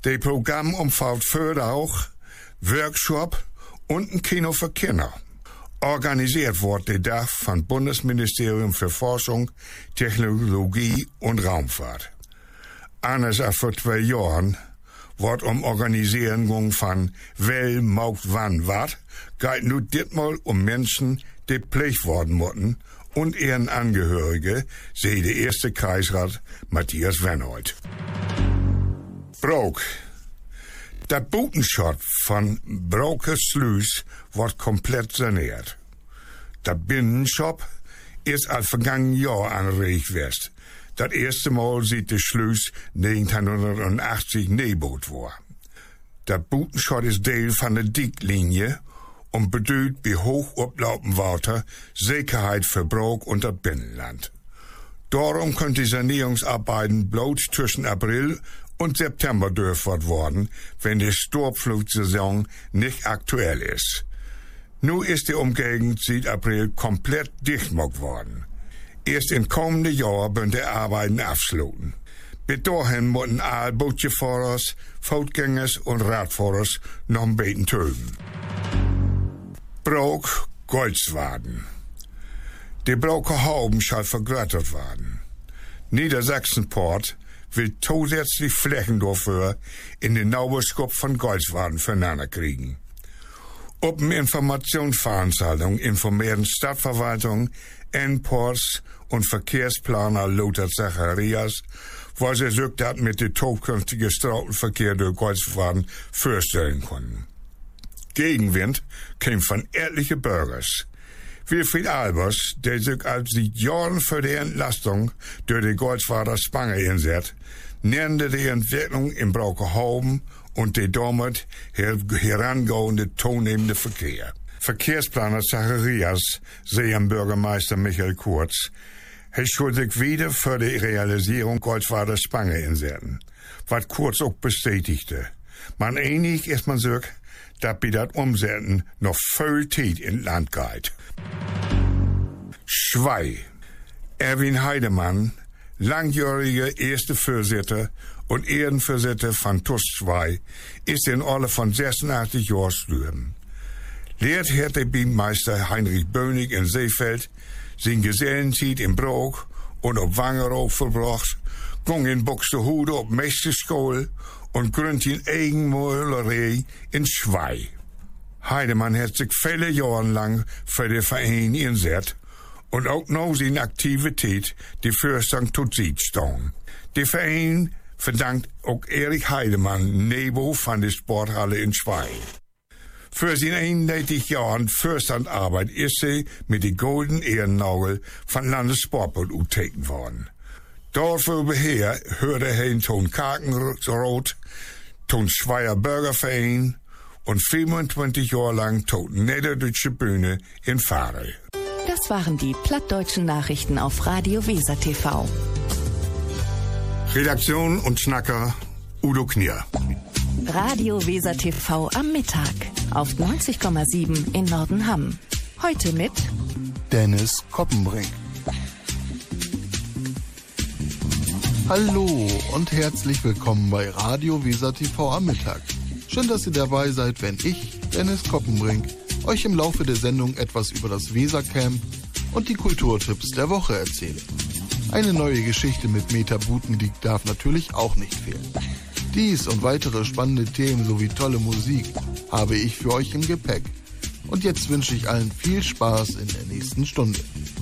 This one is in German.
Das Programm umfasst further auch Workshop und ein Kino für Kinder. Organisiert wird der Tag vom Bundesministerium für Forschung, Technologie und Raumfahrt. Anders als vor 2 Jahren wird Organisierung von Well, Maucht, Wann, Wat, geht nun ditmal Menschen, die pflegt worden mussten und ihren Angehörige, sehe der erste Kreisrat Matthias Wenhold. Brook. Der Butenschott von Broker Sluis wird komplett saniert. Der Binnenshop ist als vergangenen Jahr angeregt gewesen. Das erste Mal sieht der Sluis 1980 Neeboot war. Der Butenschott ist Teil von der Dicklinie und bedeutet bei hoch ablaufendem Wasser Sicherheit für Brook und das Binnenland. Darum können die Sanierungsarbeiten bloß zwischen April und September durchgeführt worden, wenn die Sturmflutsaison nicht aktuell ist. Nun ist die Umgegend seit April komplett dicht gemacht worden. Erst im kommenden Jahr werden die Arbeiten abschließen. Bis dahin müssen alle Bootfahrer, Fußgängers und Radfahrer noch ein bisschen töten. Brook, Goldswaden. Die Broker Hauben soll vergrößert werden. Niedersachsenport will zusätzlich Flächen dafür in den Nauberskop von Goldswaden füreinander kriegen. Auf einer Informationsveranstaltung informieren Stadtverwaltung, Endports und Verkehrsplaner Lothar Zacharias, was er sich das mit dem zukünftigen Straßenverkehr durch Goldswaden vorstellen konnten. Gegenwind kam von etlichen Bürgers. Wilfried Albers, der sich als die Jahren für die Entlastung durch die Goldswader Spange einsetzt, nannte die Entwicklung im Brokerhauben und die damit herangehende zunehmende Verkehr. Verkehrsplaner Zacharias, sehen Bürgermeister Michael Kurz, er schuld sich wieder für die Realisierung Goldswader Spange einsetzen, was Kurz auch bestätigte. Man einig ist man sich, dass bei das Umsetzen noch viel Zeit in Land geht. Schwei. Erwin Heidemann, langjähriger erste Vorsitter und Ehrenvorsitter von TUS Schwei, ist in Alter von 86 Jahren gestorben. Lehrt hat der Bienenmeister Heinrich Bönig in Seefeld, sein Gesellenzeit in Brook und auf Wangerooge verbracht, ging in Buxtehude auf Meisterschule und gründete in Eigenmühlerei in Schwei. Heidemann hat sich viele Jahre lang für den Verein eingesetzt und auch noch seine Aktivität die Fürstung tot sieht stehen. Der Verein verdankt auch Erich Heidemann Nebo von der Sporthalle in Schwei. Für seine 31 Jahren Fürstandarbeit ist sie mit dem Golden Ehrennagel von Landessportbund uteken worden. Dafür beher hörte er in Ton Karkenroth, Ton Schweier Bürgerverein und 25 Jahre lang Ton Niederdeutsche Bühne in Farel. Das waren die plattdeutschen Nachrichten auf Radio Weser TV. Redaktion und Schnacker Udo Knier. Radio Weser TV am Mittag auf 90,7 in Nordenham. Heute mit Dennis Koppenbrink. Hallo und herzlich willkommen bei Radio Weser TV am Mittag. Schön, dass ihr dabei seid, wenn ich, Dennis Koppenbrink, euch im Laufe der Sendung etwas über das Wesercamp und die Kulturtipps der Woche erzähle. Eine neue Geschichte mit Meta Butendiek darf natürlich auch nicht fehlen. Dies und weitere spannende Themen sowie tolle Musik habe ich für euch im Gepäck. Und jetzt wünsche ich allen viel Spaß in der nächsten Stunde.